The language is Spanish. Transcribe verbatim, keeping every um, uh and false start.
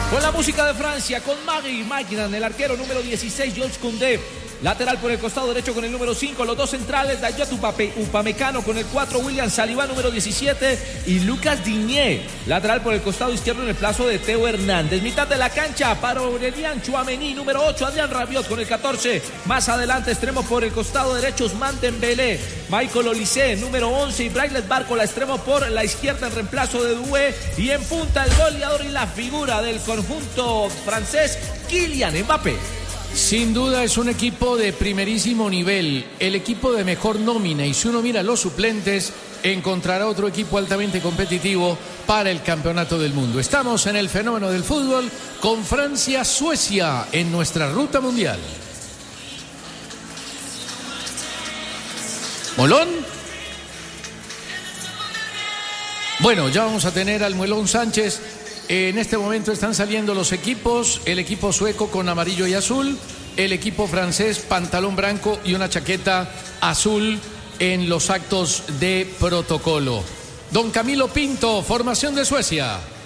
Con la música de Francia, con Magui Magnan, el arquero número dieciséis, Jules Koundé. Lateral por el costado derecho con el número cinco, los dos centrales, Dayot Upamecano con el cuatro, William Saliba número diecisiete y Lucas Digne. Lateral por el costado izquierdo en el plazo de Teo Hernández. Mitad de la cancha para Aurélien Tchouaméni, número ocho, Adrien Rabiot con el catorce. Más adelante extremo por el costado derecho, Ousmane Dembélé, Michael Olise, número once y Braithwaite Barcola, extremo por la izquierda en reemplazo de Doué. Y en punta el goleador y la figura del conjunto francés, Kylian Mbappé. Sin duda es un equipo de primerísimo nivel, el equipo de mejor nómina, y si uno mira los suplentes encontrará otro equipo altamente competitivo para el campeonato del mundo. Estamos en el fenómeno del fútbol con Francia-Suecia en nuestra ruta mundial. ¿Molón? Bueno, ya vamos a tener al Muelón Sánchez. En este momento están saliendo los equipos, el equipo sueco con amarillo y azul, el equipo francés pantalón blanco y una chaqueta azul en los actos de protocolo. Don Camilo Pinto, formación de Suecia.